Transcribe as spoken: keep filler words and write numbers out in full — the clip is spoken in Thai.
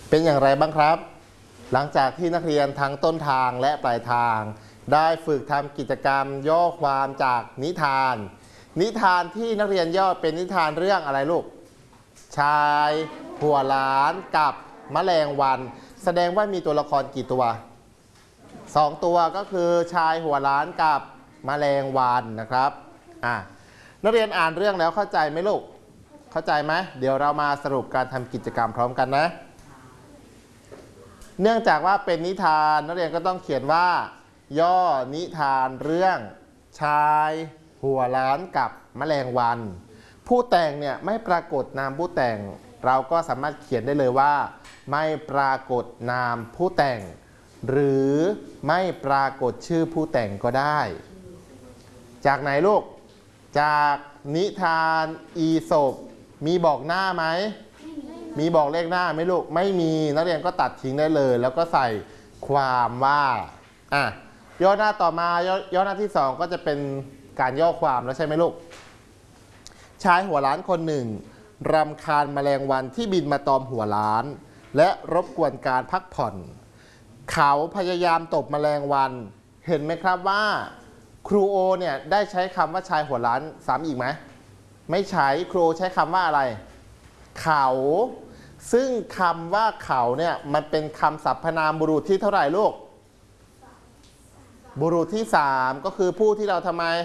เป็นอย่างไรบ้างครับหลังจากที่นักเรียนทั้งต้นทางและปลายทางได้ฝึกทำกิจกรรมย่อความจากนิทานนิทานที่นักเรียนย่อเป็นนิทานเรื่องอะไรลูกชายหัวล้านกับแมลงวันแสดงว่ามีตัวละครกี่ตัวสองตัวก็คือชายหัวล้านกับแมลงวันนะครับอ่ะนักเรียนอ่านเรื่องแล้วเข้าใจไหมลูกเข้าใจไหมเดี๋ยวเรามาสรุปการทำกิจกรรมพร้อมกันนะเนื่องจากว่าเป็นนิทานนักเรียนก็ต้องเขียนว่าย่อนิทานเรื่องชายหัวล้านกับแมลงวันผู้แต่งเนี่ยไม่ปรากฏนามผู้แต่งเราก็สามารถเขียนได้เลยว่าไม่ปรากฏนามผู้แต่งหรือไม่ปรากฏชื่อผู้แต่งก็ได้จากไหนลูกจากนิทานอีสปมีบอกหน้าไหมมีบอกเลขหน้าไหมลูกไม่มีนักเรียนก็ตัดทิ้งได้เลยแล้วก็ใส่ความว่าอ่ะย่อหน้าต่อมาย่อย่อหน้าที่สองก็จะเป็นการย่อความแล้วใช่ไหมลูกชายหัวล้านคนหนึ่งรำคาญแมลงวันที่บินมาตอมหัวล้านและรบกวนการพักผ่อนเขาพยายามตบแมลงวันเห็นไหมครับว่าครูโอเนี่ยได้ใช้คำว่าชายหัวล้านซ้ำอีกไหมไม่ใช้ครูใช้คำว่าอะไรเขาซึ่งคำว่าเขาเนี่ยมันเป็นคำสรรพนามบุรุษที่เท่าไหร่ลูกบุรุษที่สามก็คือผู้ที่เราทำไม